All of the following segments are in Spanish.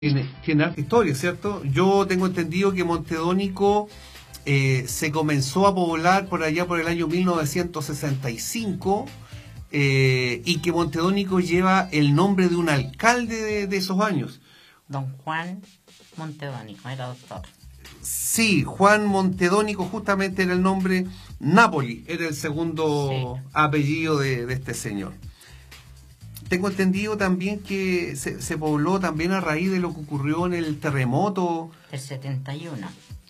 Tiene harta historia, ¿cierto? Yo tengo entendido que Montedónico se comenzó a poblar por allá por el año 1965 y que Montedónico lleva el nombre de un alcalde de esos años. Don Juan Montedónico, era doctor. Sí, Juan Montedónico justamente era el nombre. Napoli era el segundo apellido de este señor. Tengo entendido también que se pobló también a raíz de lo que ocurrió en el terremoto. El 71.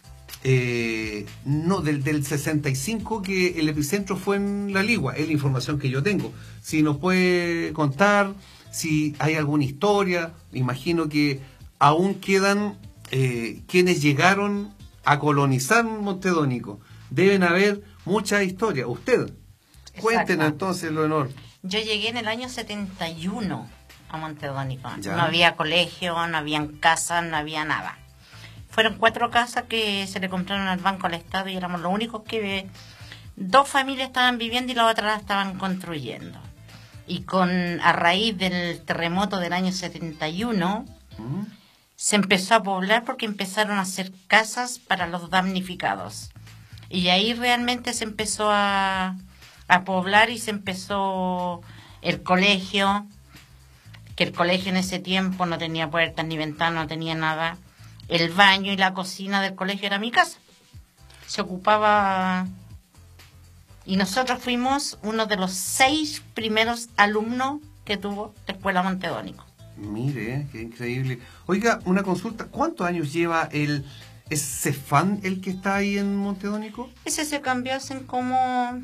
No, del 65, que el epicentro fue en La Ligua, es la información que yo tengo. Si nos puede contar, si hay alguna historia, me imagino que aún quedan quienes llegaron a colonizar Montedónico. Deben haber muchas historias. Usted, cuéntenos entonces, Leonor. Yo llegué en el año 71 a Montedónico. Ya. No había colegio, no habían casas, no había nada. Fueron 4 casas que se le compraron al Banco al Estado y éramos los únicos que... 2 familias estaban viviendo y las otras las estaban construyendo. Y a raíz del terremoto del año 71, se empezó a poblar porque empezaron a hacer casas para los damnificados. Y ahí realmente se empezó a poblar y se empezó el colegio, que el colegio en ese tiempo no tenía puertas ni ventanas, no tenía nada. El baño y la cocina del colegio era mi casa. Se ocupaba... Y nosotros fuimos uno de los 6 primeros alumnos que tuvo la Escuela Montedónico. Mire, qué increíble. Oiga, una consulta. ¿Cuántos años lleva ¿Es Cefán el que está ahí en Montedónico? Ese se cambió hace como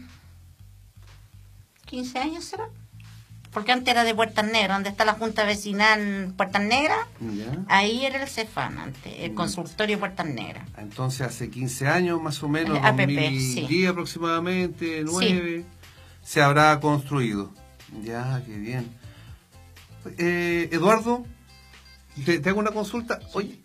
15 años, ¿será? Porque antes era de Puertas Negras, donde está la Junta Vecinal Puertas Negras. ¿Ya? Ahí era el Cefán antes, el consultorio Puertas Negras. Entonces hace 15 años más o menos, APP, 2010 sí. aproximadamente, 9, se habrá construido. Ya, qué bien. Eduardo, te hago una consulta. Oye,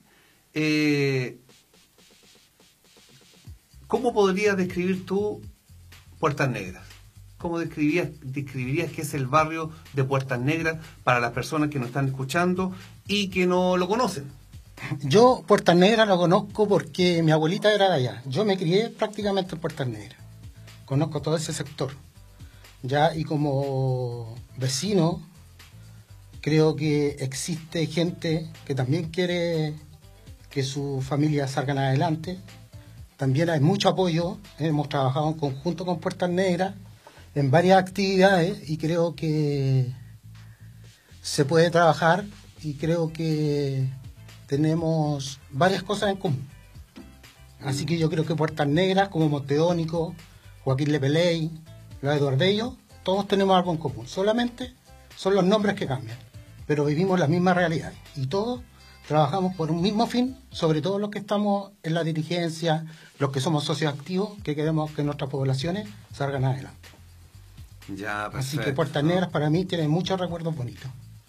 ¿cómo podrías describir tú Puertas Negras? ¿Cómo describirías que es el barrio de Puertas Negras para las personas que nos están escuchando y que no lo conocen? Yo Puertas Negras lo conozco porque mi abuelita era de allá. Yo me crié prácticamente en Puertas Negras. Conozco todo ese sector. Ya, y como vecino, creo que existe gente que también quiere que sus familias salgan adelante. También hay mucho apoyo. Hemos trabajado en conjunto con Puertas Negras en varias actividades y creo que se puede trabajar y creo que tenemos varias cosas en común. Así que yo creo que Puertas Negras, como Montedónico, Joaquín Lepeley, Eduardo Bello, todos tenemos algo en común. Solamente son los nombres que cambian, pero vivimos las mismas realidades y todos trabajamos por un mismo fin, sobre todo los que estamos en la dirigencia, los que somos socios activos, que queremos que nuestras poblaciones salgan adelante. Ya, perfecto. Así que Puertas Negras para mí tiene muchos recuerdos bonitos.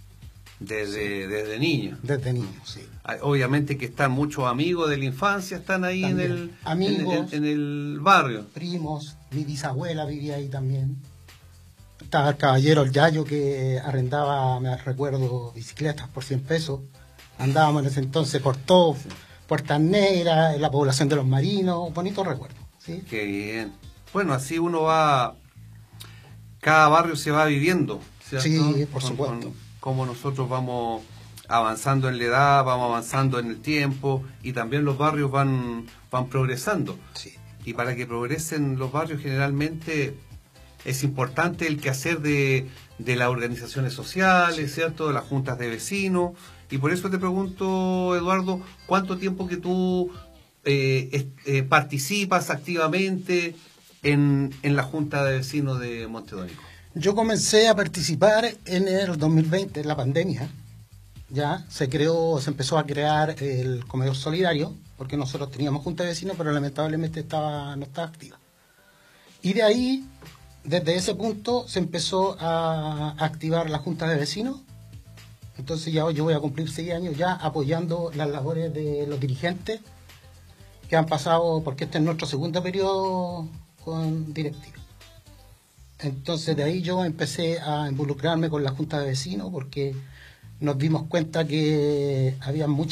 Desde niño. Desde niño, sí. Obviamente que están muchos amigos de la infancia, están ahí También. Amigos, en el barrio. Primos, mi bisabuela vivía ahí también. Estaba el caballero, el Yayo, que arrendaba, me recuerdo, bicicletas por 100 pesos. Andábamos en ese entonces por todo, Puertas Negras, la población de los marinos, bonitos recuerdos. ¿Sí? Qué bien. Bueno, así uno va, cada barrio se va viviendo, ¿cierto? Sí, por supuesto. Como nosotros vamos avanzando en la edad, vamos avanzando en el tiempo y también los barrios van progresando. Sí. Y para que progresen los barrios generalmente es importante el quehacer de las organizaciones sociales, sí, ¿cierto? De las juntas de vecinos. Y por eso te pregunto, Eduardo, ¿cuánto tiempo que tú participas activamente en la junta de vecinos de Montedónico? Yo comencé a participar en el 2020, en la pandemia. Ya se empezó a crear el comedor solidario, porque nosotros teníamos junta de vecinos, pero lamentablemente no estaba activa. Y de ahí, desde ese punto, se empezó a activar la junta de vecinos. Entonces ya yo voy a cumplir 6 años ya apoyando las labores de los dirigentes que han pasado, porque este es nuestro segundo periodo con directivos. Entonces de ahí yo empecé a involucrarme con la junta de vecinos porque nos dimos cuenta que había muchas